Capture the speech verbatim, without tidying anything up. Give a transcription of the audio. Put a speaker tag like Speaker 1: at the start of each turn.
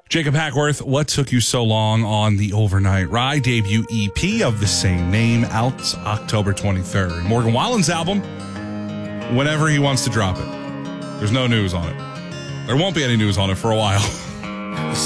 Speaker 1: Jacob Hackworth, what took you so long on the Overnight Ride debut E P of the same name, out October twenty-third. Morgan Wallen's album, whenever he wants to drop it. There's no news on it. There won't be any news on it for a while.